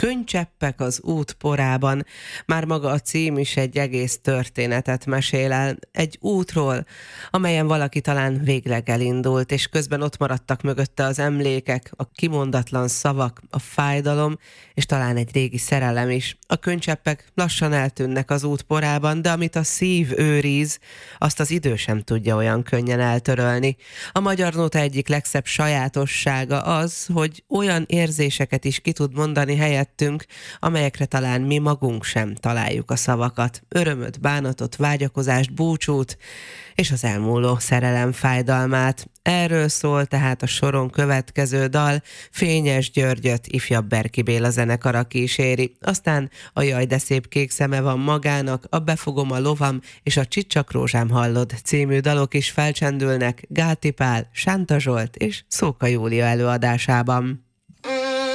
Könycseppek az út porában. Már maga a cím is egy egész történetet mesél el. Egy útról, amelyen valaki talán végleg elindult, és közben ott maradtak mögötte az emlékek, a kimondatlan szavak, a fájdalom, és talán egy régi szerelem is. A könycseppek lassan eltűnnek az út porában, de amit a szív őriz, azt az idő sem tudja olyan könnyen eltörölni. A magyar nóta egyik legszebb sajátossága az, hogy olyan érzéseket is ki tud mondani helyettünk, amelyekre talán mi magunk sem találjuk a szavakat. Örömöt, bánatot, vágyakozást, búcsút, és az elmúló szerelem fájdalmát. Erről szól tehát a soron következő dal. Fényes Györgyöt ifjabb Berki Béla zenekara kíséri. Aztán a Jaj, de szép kék szeme van magának, a Befogom a lovam és a Csicsak rózsám hallod című dalok is felcsendülnek Gáti Pál, Sánta Zsolt és Szóka Júlia előadásában.